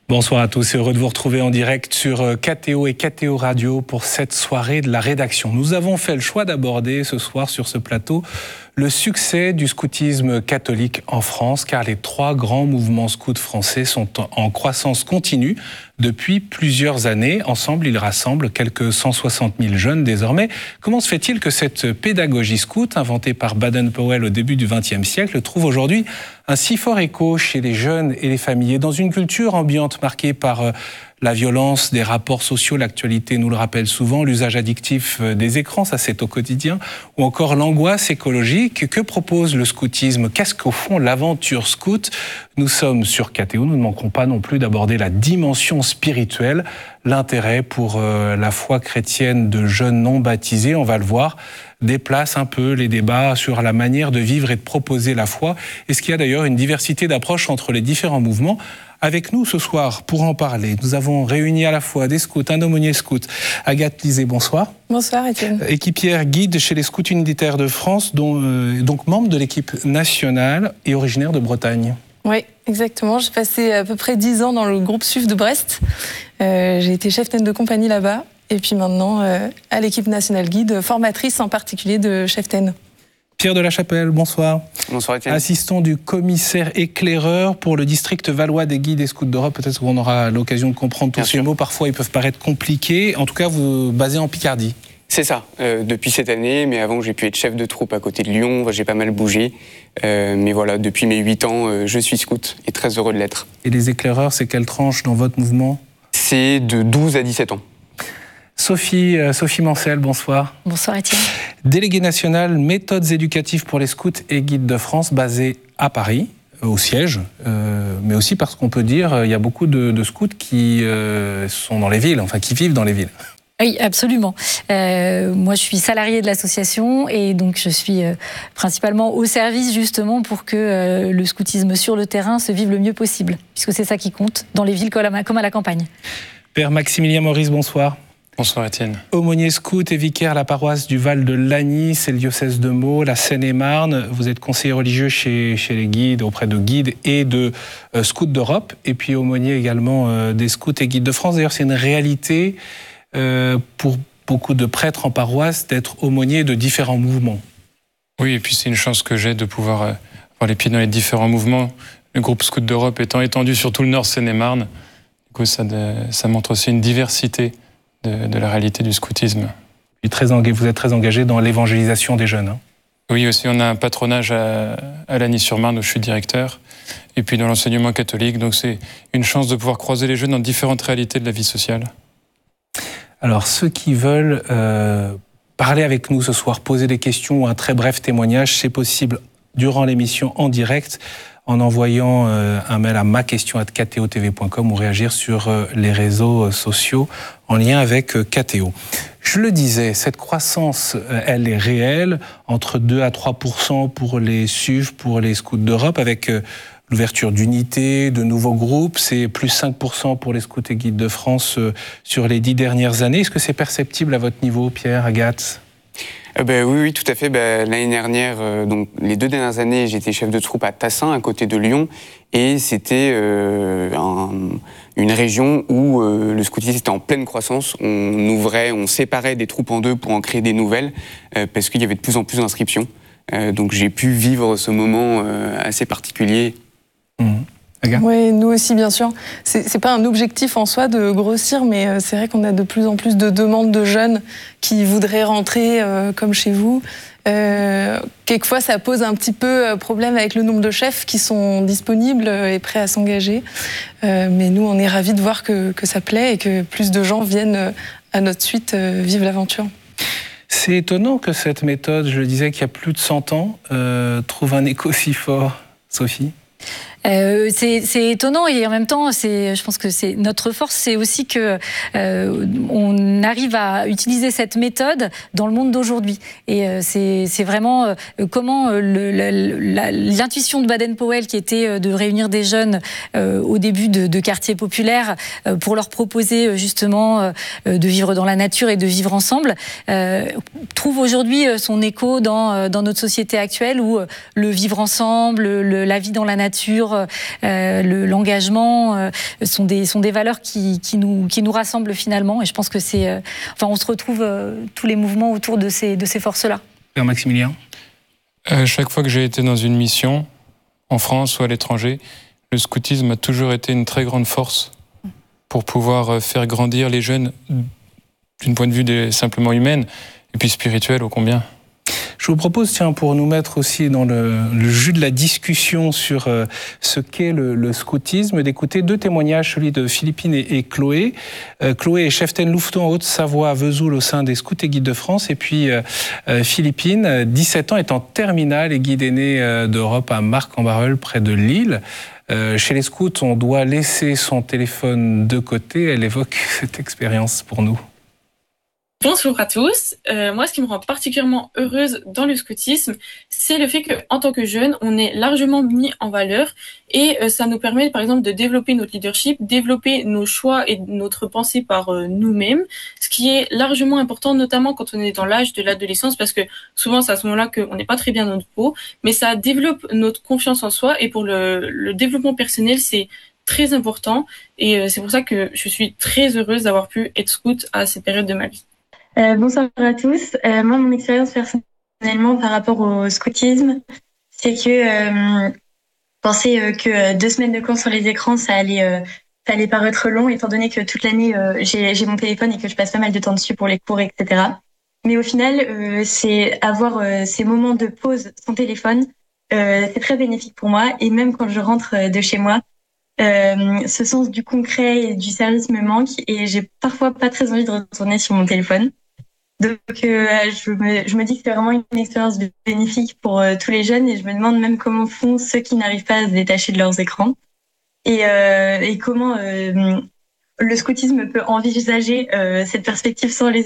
Bonsoir à tous et heureux de vous retrouver en direct sur KTO et KTO Radio pour cette soirée de la rédaction. Nous avons fait le choix d'aborder ce soir sur ce plateau le succès du scoutisme catholique en France, car les trois grands mouvements scouts français sont en croissance continue depuis plusieurs années. Ensemble, ils rassemblent quelques 160 000 jeunes désormais. Comment se fait-il que cette pédagogie scout, inventée par Baden-Powell au début du XXe siècle, trouve aujourd'hui un si fort écho chez les jeunes et les familles, et dans une culture ambiante marquée par la violence des rapports sociaux, l'actualité nous le rappelle souvent, l'usage addictif des écrans, ça c'est au quotidien, ou encore l'angoisse écologique. Que propose le scoutisme? Qu'est-ce qu'au fond l'aventure scout? Nous sommes sur KTO, nous ne manquerons pas non plus d'aborder la dimension spirituelle, l'intérêt pour la foi chrétienne de jeunes non baptisés, on va le voir, déplace un peu les débats sur la manière de vivre et de proposer la foi. Est-ce qu'il y a d'ailleurs une diversité d'approches entre les différents mouvements? Avec nous ce soir, pour en parler, nous avons réuni à la fois des scouts, un aumônier scout. Agathe Lisée, bonsoir. Bonsoir Étienne. Équipière guide chez les Scouts Unitaires de France, donc membre de l'équipe nationale et originaire de Bretagne. Oui, exactement. J'ai passé à peu près 10 ans dans le groupe SUF de Brest. J'ai été cheftaine de compagnie là-bas. Et puis maintenant, à l'équipe nationale guide, formatrice en particulier de cheftaine. Pierre de la Chapelle, bonsoir. Bonsoir Étienne. Assistant du commissaire éclaireur pour le district valois des guides et scouts d'Europe. Peut-être qu'on aura l'occasion de comprendre tous ces mots. Parfois, ils peuvent paraître compliqués. En tout cas, vous basez en Picardie. C'est ça, depuis cette année, mais avant j'ai pu être chef de troupe à côté de Lyon, j'ai pas mal bougé, mais voilà, depuis mes 8 ans, je suis scout et très heureux de l'être. Et les éclaireurs, c'est quelle tranche dans votre mouvement? C'est de 12 à 17 ans. Sophie Mancel, bonsoir. Bonsoir Étienne. Déléguée nationale méthodes éducatives pour les scouts et guides de France, basée à Paris, au siège, mais aussi parce qu'on peut dire il y a beaucoup de scouts qui sont dans les villes, enfin qui vivent dans les villes. Oui, absolument. Moi, je suis salariée de l'association et donc je suis principalement au service justement pour que le scoutisme sur le terrain se vive le mieux possible, puisque c'est ça qui compte, dans les villes comme à la campagne. Père Maximilien Maurice, bonsoir. Bonsoir Étienne. Aumônier scout et vicaire à la paroisse du Val de Lagny, c'est le diocèse de Meaux, la Seine-et-Marne. Vous êtes conseiller religieux chez les guides, auprès de guides et de scouts d'Europe, et puis aumônier également des scouts et guides de France. D'ailleurs, c'est une réalité pour beaucoup de prêtres en paroisse d'être aumônier de différents mouvements. Oui, et puis c'est une chance que j'ai de pouvoir avoir les pieds dans les différents mouvements. Le groupe Scout d'Europe étant étendu sur tout le nord Seine-et-Marne, du coup ça montre aussi une diversité de la réalité du scoutisme. Et vous êtes très engagé dans l'évangélisation des jeunes. Hein. Oui, aussi on a un patronage à Lagny-sur-Marne où je suis directeur, et puis dans l'enseignement catholique, donc c'est une chance de pouvoir croiser les jeunes dans différentes réalités de la vie sociale. Alors, ceux qui veulent parler avec nous ce soir, poser des questions ou un très bref témoignage, c'est possible durant l'émission en direct en envoyant un mail à maquestion@ktotv.com ou réagir sur les réseaux sociaux en lien avec KTO. Je le disais, cette croissance, elle est réelle, entre 2 à 3% pour les SUF, pour les scouts d'Europe, avec l'ouverture d'unités, de nouveaux groupes, c'est plus 5% pour les scouts et guides de France sur les 10 dernières années. Est-ce que c'est perceptible à votre niveau, Pierre, Agathe ? Oui, tout à fait. L'année dernière, donc les 2 dernières années, j'étais chef de troupe à Tassin, à côté de Lyon, et c'était une région où le scoutisme était en pleine croissance. On séparait des troupes en 2 pour en créer des nouvelles, parce qu'il y avait de plus en plus d'inscriptions. Donc j'ai pu vivre ce moment assez particulier. Oui, nous aussi, bien sûr. C'est pas un objectif en soi de grossir, mais c'est vrai qu'on a de plus en plus de demandes de jeunes qui voudraient rentrer comme chez vous. Quelquefois, ça pose un petit peu problème avec le nombre de chefs qui sont disponibles et prêts à s'engager. Mais nous, on est ravis de voir que ça plaît et que plus de gens viennent à notre suite vivre l'aventure. C'est étonnant que cette méthode, je le disais, qu'il y a plus de 100 ans, trouve un écho si fort, Sophie. C'est étonnant et en même temps, je pense que c'est notre force, c'est aussi que on arrive à utiliser cette méthode dans le monde d'aujourd'hui. Et c'est vraiment comment l'intuition de Baden-Powell, qui était de réunir des jeunes au début de quartiers populaires pour leur proposer justement de vivre dans la nature et de vivre ensemble, trouve aujourd'hui son écho dans notre société actuelle où le vivre ensemble, la vie dans la nature, l'engagement sont des valeurs qui nous rassemblent finalement. Et je pense que on se retrouve tous les mouvements autour de ces forces-là. Père Maximilien. Chaque fois que j'ai été dans une mission, en France ou à l'étranger, le scoutisme a toujours été une très grande force pour pouvoir faire grandir les jeunes d'un point de vue simplement humaine et puis spirituel ô combien. Je vous propose, pour nous mettre aussi dans le jus de la discussion sur ce qu'est le scoutisme, d'écouter 2 témoignages, celui de Philippine et Chloé. Chloé est chef louveteau en Haute-Savoie à Vesoul au sein des Scouts et Guides de France. Et puis Philippine, 17 ans, est en terminale et guide aîné d'Europe à Marc-en-Barœul, près de Lille. Chez les scouts, on doit laisser son téléphone de côté. Elle évoque cette expérience pour nous. Bonjour à tous. Moi, ce qui me rend particulièrement heureuse dans le scoutisme, c'est le fait qu'en tant que jeune, on est largement mis en valeur et ça nous permet, par exemple, de développer notre leadership, développer nos choix et notre pensée par nous-mêmes, ce qui est largement important, notamment quand on est dans l'âge de l'adolescence, parce que souvent, c'est à ce moment-là qu'on n'est pas très bien dans notre peau, mais ça développe notre confiance en soi et pour le développement personnel, c'est très important et c'est pour ça que je suis très heureuse d'avoir pu être scout à cette période de ma vie. Bonsoir à tous. Moi, mon expérience personnellement par rapport au scoutisme, c'est que je pensais que 2 semaines de cours sur les écrans, ça allait paraître long, étant donné que toute l'année, j'ai mon téléphone et que je passe pas mal de temps dessus pour les cours, etc. Mais au final, c'est avoir ces moments de pause sans téléphone, c'est très bénéfique pour moi. Et même quand je rentre de chez moi, ce sens du concret et du service me manque et j'ai parfois pas très envie de retourner sur mon téléphone. Donc, je me dis que c'est vraiment une expérience bénéfique pour tous les jeunes et je me demande même comment font ceux qui n'arrivent pas à se détacher de leurs écrans et comment le scoutisme peut envisager cette perspective sans les